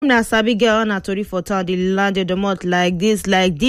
Na sabi girl na tori for town the land of the month like this.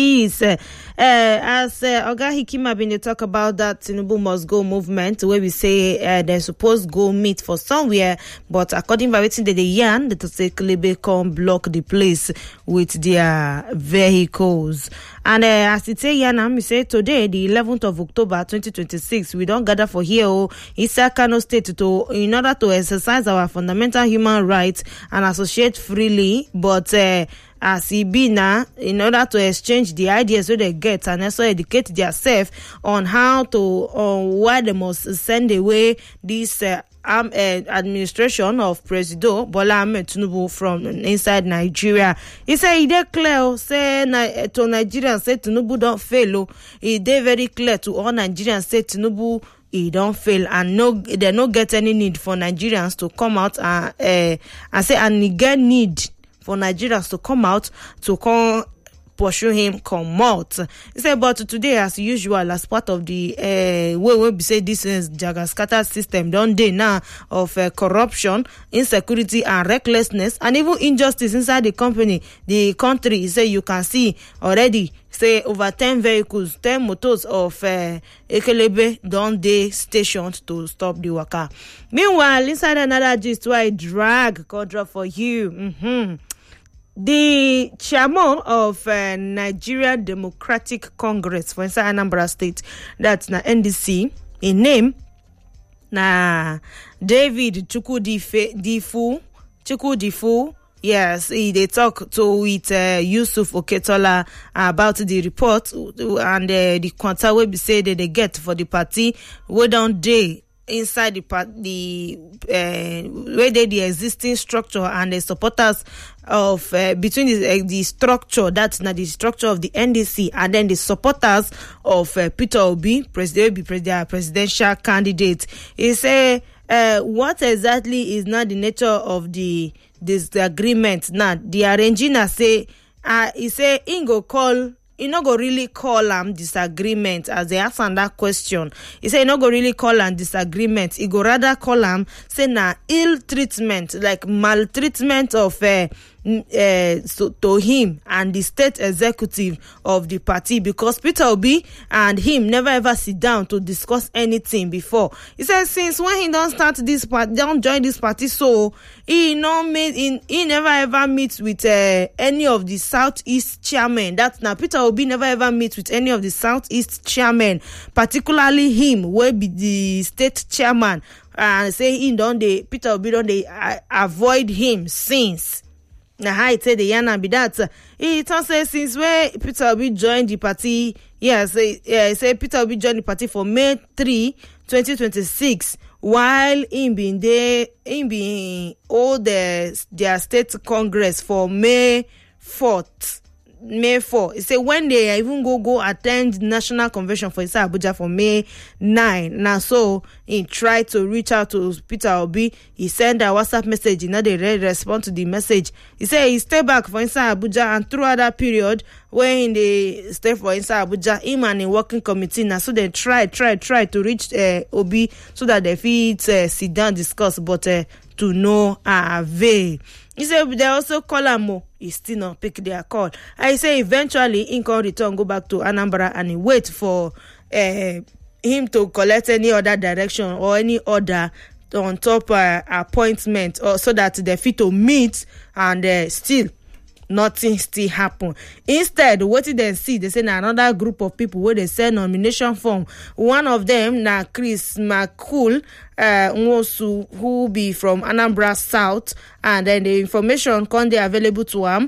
As Oga Hikima been dey talk about that Tinubu must go movement where we say they supposed go meet for somewhere, but according to wetin they yarn, they say Kelebe come block the place with their vehicles. And as it say yarn, we say today the 11th of October 2026, we don't gather for here inside Kano State in order to exercise our fundamental human rights and associate freely. But as it be now, in order to exchange the ideas so they get and also educate themselves on why they must send away this administration of Presido Bola Ahmed Tinubu from inside Nigeria. He say he dey clear, say to Nigerians say Tinubu don't fail. He dey very clear to all Nigerians say Tinubu he don't fail, and they no get any need for Nigerians to come out and say, and he get need for Nigerians to come out to come pursue him come out. He said, but today, as usual, as part of the way we say this is Jagaskata system, don't they now of corruption, insecurity, and recklessness, and even injustice inside the country. He say you can see already. Say over 10 vehicles, 10 motors of Ekelebe don't they stationed to stop the waka. Meanwhile, inside another gist where I drag contra for you. The chairman of Nigeria Democratic Congress for inside Anambra State, that's na NDC, in name na David Chukwudifu. Yes, they talk with Yusuf Oketola about the report and the quanta we be say that they get for the party. We don't day inside the where they the existing structure and the supporters of between the structure, that's not the structure of the NDC, and then the supporters of Peter Obi, presidential candidate. He say what exactly is not the nature of the disagreement. Now the arranger say he say he no go really call disagreement as they ask that question. He say he no go really call disagreement. He go rather call say na ill treatment, like maltreatment of to him and the state executive of the party, because Peter Obi and him never ever sit down to discuss anything before. He says since when he don't start this party, don't join this party, so he never ever meets with any of the Southeast chairmen. That's now Peter Obi never ever meets with any of the Southeast chairmen, particularly him will be the state chairman, and say Peter Obi don't avoid him since. Now, how it say the yana be that he say since where Peter Obi joined the party, say Peter Obi joined the party for May 3, 2026, while him hold their state congress for May 4. He say when they even go attend national convention for inside Abuja for May 9. Now so he tried to reach out to Peter Obi. He sent a WhatsApp message. He not they respond to the message. He say he stay back for inside Abuja, and throughout that period when they stay for inside Abuja, him and the working committee now so they try to reach Obi so that they fit sit down discuss, but to no avail. He said they also call him. He still not pick their call. I say eventually he can return, go back to Anambra, and he wait for him to collect any other direction or any order on top appointment, or so that they fit to meet, and still nothing still happen. Instead, what did they see? They say another group of people where they send nomination form. One of them na Chris McCool Nwosu, who be from Anambra South, and then the information can be available to him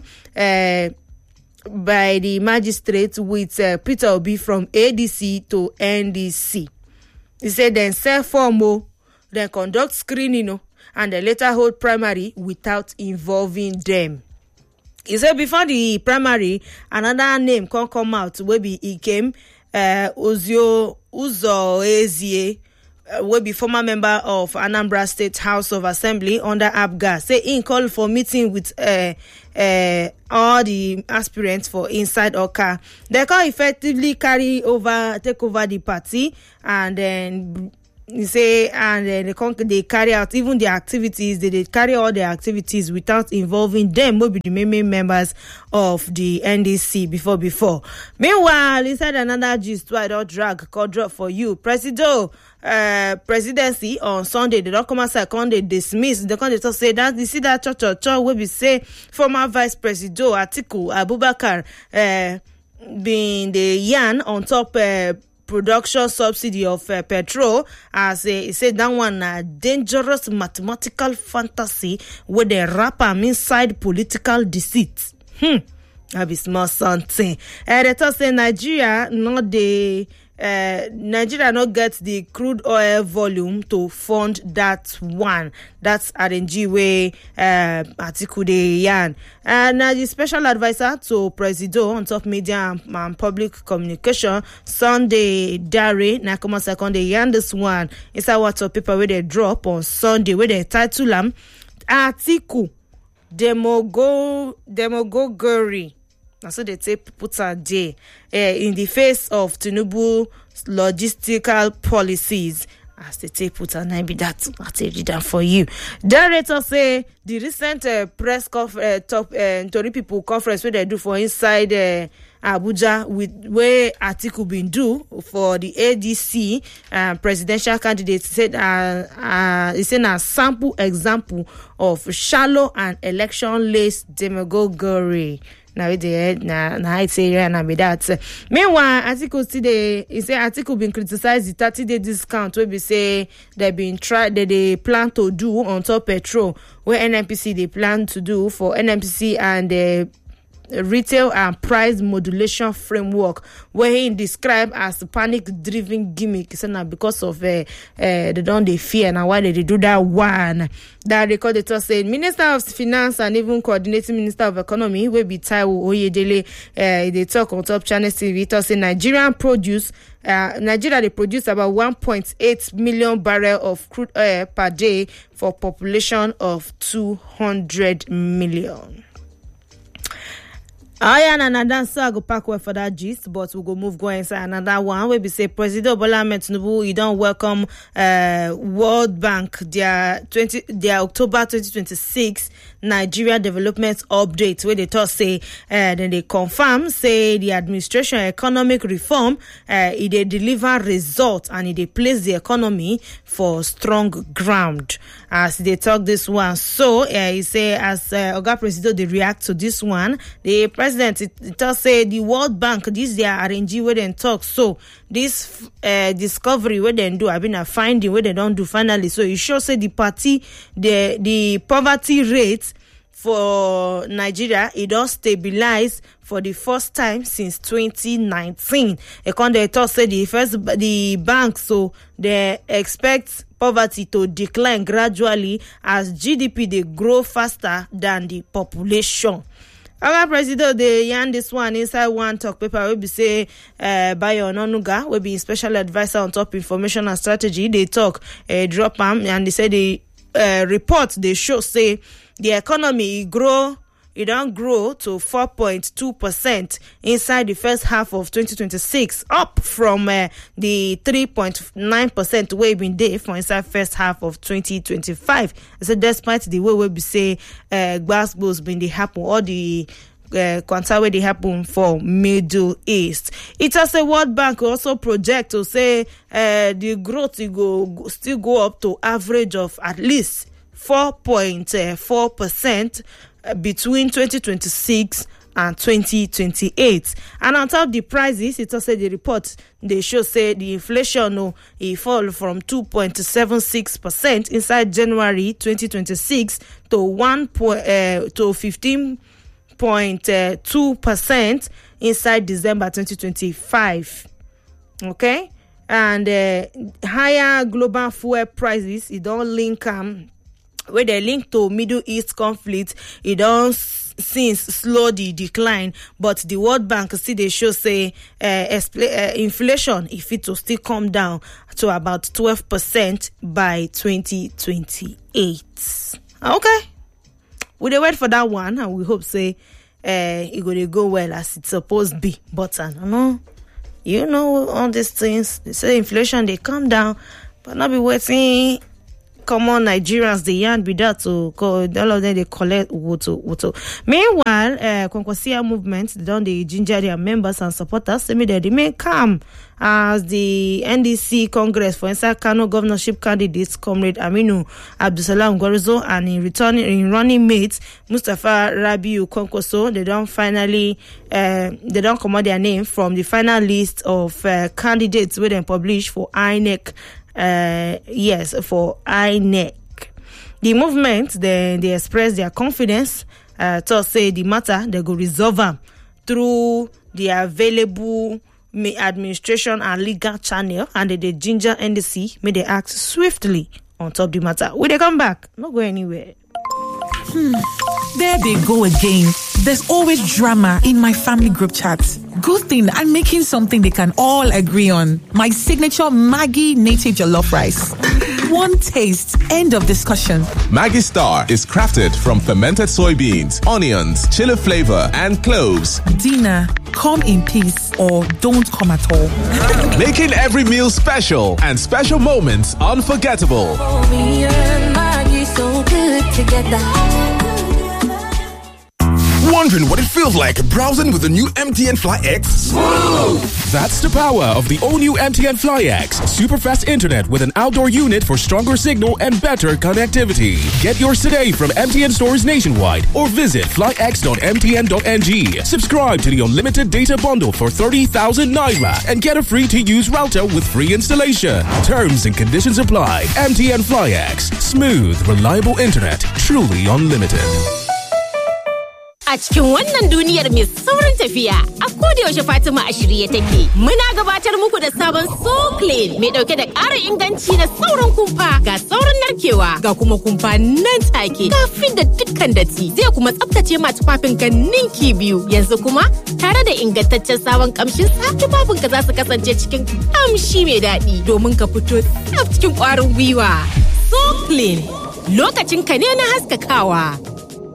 by the magistrate with Peter Obi from ADC to NDC. He said then sell form, then conduct screening, and then later hold primary without involving them. He said before the primary, another name can come out where he came Uzo Ezie, will be former member of Anambra State House of Assembly under ABGA. Say he called for meeting with all the aspirants for inside Oka. They can effectively take over the party, and then you say, and they carry out even the activities. They carry all the activities without involving them. Will be the main members of the NDC before. Meanwhile, inside another gist, why don't drag call drop for you, presidency on Sunday. They don't come outside. They dismiss. They can't just say that you see that church will be say former Vice President Atiku Abubakar being the yarn on top. Production subsidy of petrol, as he said that one a dangerous mathematical fantasy with the wrap inside political deceit. That be small something. They talk say Nigeria not get the crude oil volume to fund that one. That's RNG way Atiku de yarn. And the special advisor to Presido on top media and public communication, Sunday Dare Nakoma Second yarn this one. It's a WhatsApp paper where they drop on Sunday where they title them Atiku Demagoguery. So they take put a day in the face of Tinubu logistical policies. As they take put a name, that I'll read that for you. Director say the recent press conference, Tory people conference where they do for inside Abuja with where Atiku been do for the ADC presidential candidate said it's a sample example of shallow and election-laced demagoguery. Now it's area and be that. Meanwhile, Atiku today he say Atiku been criticized the 30-day discount where we say they plan to do on top petrol where NNPC they plan to do for NNPC and the retail and price modulation framework where he described as panic-driven gimmick. He said now because of they fear now why they do that one. That record it was saying Minister of Finance and even coordinating Minister of Economy will be Taiwo Oyedele. They talk on top Channel TV. It was saying Nigeria they produce about 1.8 million barrel of crude oil per day for population of 200 million. I and another go pack well for that gist, but we'll go inside another one where we say President Bola Ahmed Tinubu, you don't welcome World Bank their October 2026 Nigeria Development Update where they talk say then they confirm say the administration economic reform they deliver results and they place the economy for strong ground as they talk this one. So he say as Oga President they react to this one, the president it does say the World Bank this their RNG where they talk. So this discovery where they do, I mean a finding where they don't do finally. So it shows say the poverty rate for Nigeria it does stabilize for the first time since 2019. They talk say the bank so they expect poverty to decline gradually as GDP they grow faster than the population. Our president they yarn this one inside one talk paper will be say Bayo Ononuga will be special advisor on top information and strategy. They talk drop and they say the report they show say the economy it don't grow to 4.2% inside the first half of 2026, up from the 3.9% way been there for inside first half of 2025. So despite the way we say Gbasgbos been they happen, all the quanta where they happen for Middle East. It has a World Bank also project to say the growth will still go up to average of at least 4.4% between 2026 and 2028. And on top of the prices, it also the report they show say the inflation it fall from 2.76% inside January 2026 to 15.2% inside December 2025. Okay, and higher global fuel prices it don't link where they link to Middle East conflict, it don't since slow the decline, but the World Bank still they show say inflation if it will still come down to about 12% by 2028. Okay, we dey wait for that one and we hope say it gonna go well as it's supposed to be. But I don't know, all these things they say inflation they come down, But not be waiting. Common Nigerians, the yarn be that to all of them they collect woto. Meanwhile, Kwankwasia movement they don't they ginger their members and supporters. They remain calm as the NDC Congress for inside Kano governorship candidates Comrade Aminu Abdusalam Gwarzo and in running mates Mustafa Rabiu Kwankwaso. They don't finally they don't come out their name from the final list of candidates where they publish for INEC. Yes, for INEC. The movement, they express their confidence to say the matter, they go resolve them through the available administration and legal channel, and they ginger NDC, may they act swiftly on top the matter. Will they come back? Not go anywhere. There they go again. There's always drama in my family group chats. Good thing I'm making something they can all agree on. My signature Maggi native jollof rice. One taste, end of discussion. Maggi Star is crafted from fermented soybeans, onions, chili flavor, and cloves. Dinner, come in peace or don't come at all. Making every meal special and special moments unforgettable. Oh, me and Maggie so good together. Wondering what it feels like browsing with the new MTN Fly X? Smooth! That's the power of the all-new MTN Fly X. Super fast internet with an outdoor unit for stronger signal and better connectivity. Get yours today from MTN stores nationwide or visit flyx.mtn.ng. Subscribe to the unlimited data bundle for 30,000 Naira and get a free-to-use router with free installation. Terms and conditions apply. MTN Fly X. Smooth, reliable internet. Truly unlimited. A cikin wannan duniyar mai saurin tafiya, a kodayaushe Fatima a shirye take. Muna gabatar muku da sabon So Clean mai dauke da ƙarin inganci na saurin kumfa, ga saurin narkewa, ga kuma kumfa nan take. Kafin da dukkan datti, zai kuma tsaftace ma tufafinka ninki biyu. Yanzu kuma tare da ingantaccen sabon kamshin sa, tufafinka za su kasance cikin kamshi mai daɗi domin ka fito tsaf cikin ƙwarin gwiwa. So Clean, lokacin ka ne na haskakawa.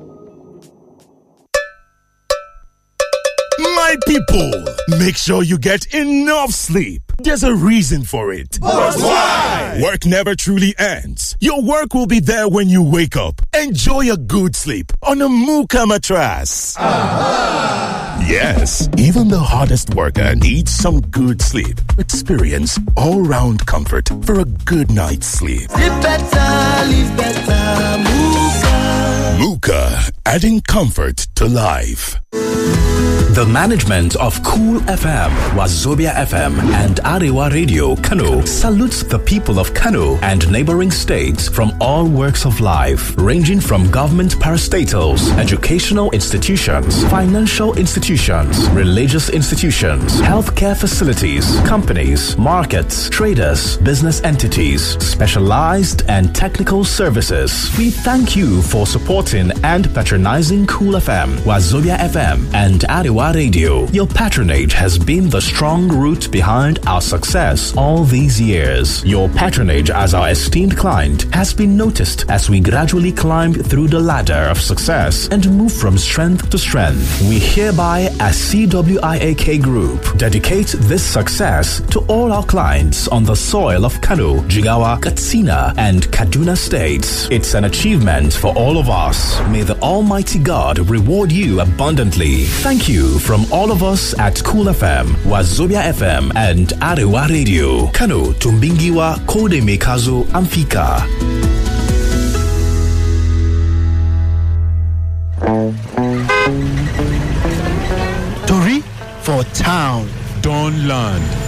My people, make sure you get enough sleep. There's a reason for it. But why? Work never truly ends. Your work will be there when you wake up. Enjoy a good sleep on a Muka mattress. Yes, even the hardest worker needs some good sleep. Experience all-round comfort for a good night's sleep. Live better, Muka. Muka, adding comfort to life. The management of Cool FM, Wazobia FM, and Arewa Radio Kano salutes the people of Kano and neighboring states from all walks of life, ranging from government parastatals, educational institutions, financial institutions, religious institutions, healthcare facilities, companies, markets, traders, business entities, specialized and technical services. We thank you for supporting and patronizing Cool FM, Wazobia FM, and Arewa Radio. Your patronage has been the strong root behind our success all these years. Your patronage as our esteemed client has been noticed as we gradually climb through the ladder of success and move from strength to strength. We hereby, as CWIAK Group, dedicate this success to all our clients on the soil of Kano, Jigawa, Katsina, and Kaduna states. It's an achievement for all of us. May the Almighty God reward you abundantly. Thank you from all of us at Cool FM, Wazobia FM, and Arewa Radio. Kano, Tumbingiwa, Kode Mekazo, Amfika. Tori for town. Don Land.